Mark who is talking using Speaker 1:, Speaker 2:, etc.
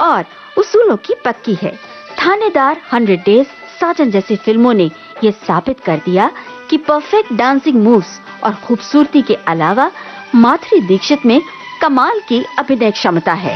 Speaker 1: और उसूलों की पक्की है। थानेदार, 100 डेज, साजन जैसी फिल्मों ने ये साबित कर दिया कि परफेक्ट डांसिंग मूव्स और खूबसूरती के अलावा माधुरी दीक्षित में कमाल की अभिनय क्षमता है।